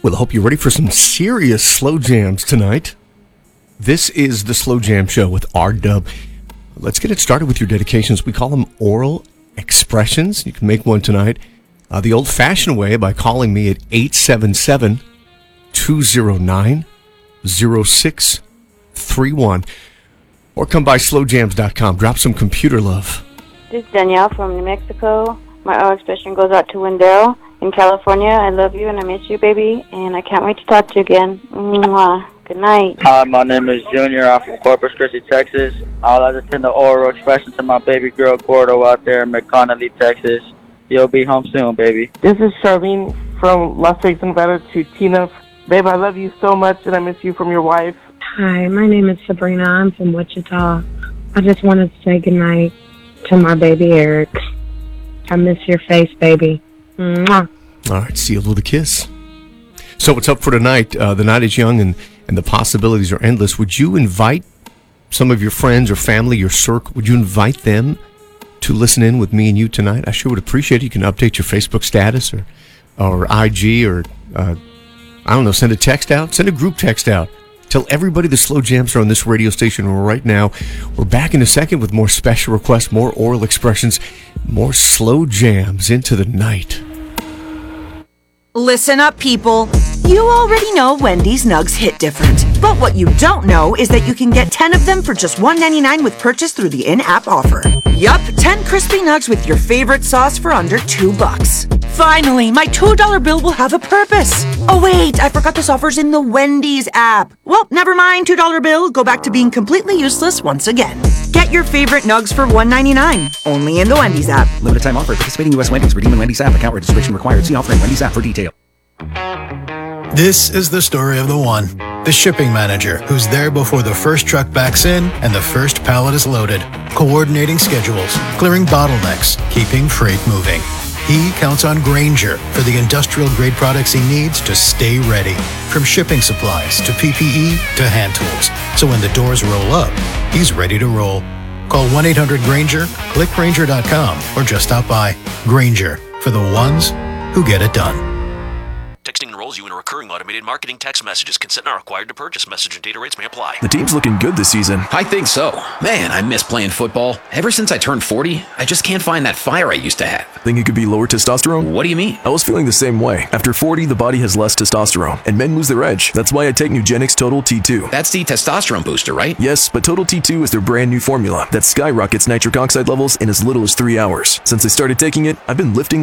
Well, I hope you're ready for some serious slow jams tonight. This is the Slow Jam Show with R-Dub. Let's get it started with your dedications. We call them oral expressions. You can make one tonight the old-fashioned way by calling me at 877-209-0631. Or come by slowjams.com. Drop some computer love. This is Danielle from New Mexico. My oral expression goes out to Wendell in California. I love you and I miss you, baby. And I can't wait to talk to you again. Mwah. Good night. Hi, my name is Junior. I'm from Corpus Christi, Texas. I'd like to send the oral expression to my baby girl, Gordo, out there in McConnelly, Texas. You'll be home soon, baby. This is Charlene from Las Vegas, Nevada to Tina. Babe, I love you so much, and I miss you from your wife. Hi, my name is Sabrina. I'm from Wichita. I just wanted to say goodnight to my baby Eric. I miss your face, baby. Mwah. All right, sealed with a kiss. So what's up for tonight? The night is young and the possibilities are endless. Would you invite some of your friends or family, your circle, would you invite them to listen in with me and you tonight? I sure would appreciate it. You can update your Facebook status or IG or, I don't know, send a text out. Send a group text out. Tell everybody the slow jams are on this radio station right now. We're back in a second with more special requests, more oral expressions, more slow jams into the night. Listen up, people. You already know Wendy's Nugs hit different. But what you don't know is that you can get 10 of them for just $1.99 with purchase through the in-app offer. Yup, 10 crispy nugs with your favorite sauce for under $2. Finally, my $2 bill will have a purpose. Oh wait, I forgot this offer's in the Wendy's app. Well, never mind, $2 bill. Go back to being completely useless once again. Get your favorite nugs for $1.99. Only in the Wendy's app. Limited time offer. Participating U.S. Wendy's. Redeem in Wendy's app. Account registration required. See offer in Wendy's app for detail. This is the story of the one, the shipping manager, who's there before the first truck backs in and the first pallet is loaded, coordinating schedules, clearing bottlenecks, keeping freight moving. He counts on Grainger for the industrial-grade products he needs to stay ready, from shipping supplies to PPE to hand tools. So when the doors roll up, he's ready to roll. Call 1-800-GRAINGER, click Grainger.com, or just stop by. Grainger, for the ones who get it done. Texting enrolls you in a recurring automated marketing text messages. Consent not required to purchase. Message and data rates may apply. The team's looking good this season. I think so. Man, I miss playing football. Ever since I turned 40, I just can't find that fire I used to have. Think it could be lower testosterone? What do you mean? I was feeling the same way. After 40, the body has less testosterone, and men lose their edge. That's why I take Nugenix Total T2. That's the testosterone booster, right? Yes, but Total T2 is their brand new formula that skyrockets nitric oxide levels in as little as 3 hours. Since I started taking it, I've been lifting